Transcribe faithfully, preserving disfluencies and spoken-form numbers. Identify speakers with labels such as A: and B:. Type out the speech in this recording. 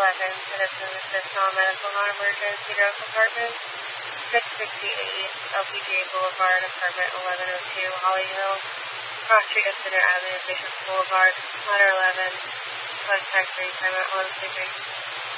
A: eleven, citizen assist non-medical non-emergency drug department, six sixty-eight L P G A Boulevard, apartment eleven oh two, Holly Hill, cross street of Center Avenue, Bishop Boulevard, ladder eleven, contact three, time at one two three.